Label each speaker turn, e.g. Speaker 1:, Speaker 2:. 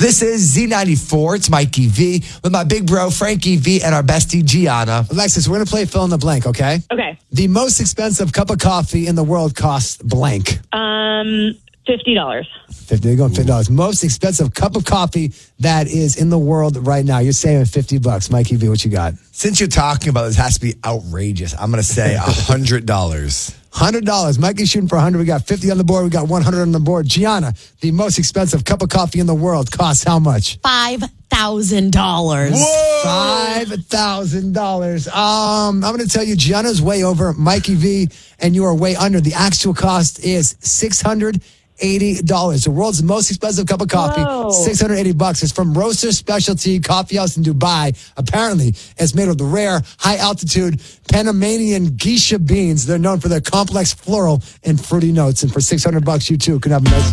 Speaker 1: This is Z94. It's Mikey V with my big bro, Frankie V, and our bestie, Gianna.
Speaker 2: Alexis, we're going to play fill in the blank, okay?
Speaker 3: Okay.
Speaker 2: The most expensive cup of coffee in the world costs blank.
Speaker 3: $50.
Speaker 2: You're going $50. Most expensive cup of coffee that is in the world right now. You're saving $50. Mikey V, what you got?
Speaker 1: Since you're talking about this, has to be outrageous. I'm going to say $100.
Speaker 2: $100. Mikey's shooting for 100. We got 50 on the board. We got 100 on the board. Gianna, the most expensive cup of coffee in the world costs how much?
Speaker 4: $5,000.
Speaker 2: $5,000. I'm going to tell you, Gianna's way over. Mikey V, and you are way under. The actual cost is $680. The world's most expensive cup of coffee, $680. It's from Roaster Specialty Coffee House in Dubai. Apparently, it's made of the rare, high-altitude Panamanian geisha beans. They're known for their complex floral and fruity notes. And for $600, you too can have a nice